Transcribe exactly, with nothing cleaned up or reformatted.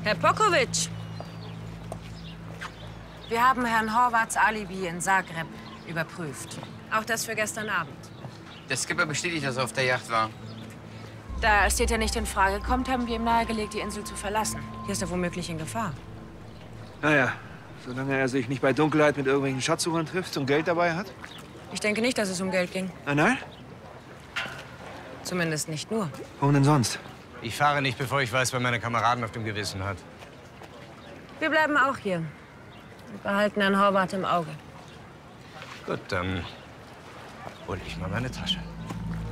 Herr Pokovic! Wir haben Herrn Horvaths Alibi in Zagreb überprüft. Auch das für gestern Abend. Der Skipper bestätigt, dass er auf der Yacht war. Da es ja nicht in Frage kommt, haben wir ihm nahegelegt, die Insel zu verlassen. Hier ist er womöglich in Gefahr. Naja, solange er sich nicht bei Dunkelheit mit irgendwelchen Schatzsuchern trifft und Geld dabei hat. Ich denke nicht, dass es um Geld ging. Nein, nein? Zumindest nicht nur. Warum denn sonst? Ich fahre nicht, bevor ich weiß, wer meine Kameraden auf dem Gewissen hat. Wir bleiben auch hier. Und behalten Herrn Horvath im Auge. Gut, dann hole ich mal meine Tasche.